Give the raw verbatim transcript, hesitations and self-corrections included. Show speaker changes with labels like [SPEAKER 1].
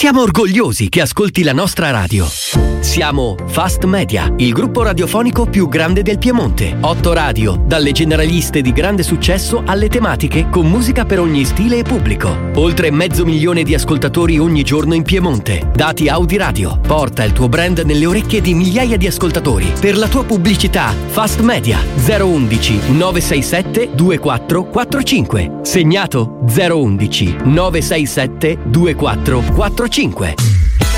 [SPEAKER 1] Siamo orgogliosi che ascolti la nostra radio. Siamo Fast Media, il gruppo radiofonico più grande del Piemonte. Otto radio, dalle generaliste di grande successo alle tematiche con musica per ogni stile e pubblico. Oltre mezzo milione di ascoltatori ogni giorno in Piemonte. Dati Audi Radio. Porta il tuo brand nelle orecchie di migliaia di ascoltatori. Per la tua pubblicità, Fast Media zero undici nove sei sette due quattro quattro cinque. Segnato zero undici nove sei sette due quattro quattro cinque.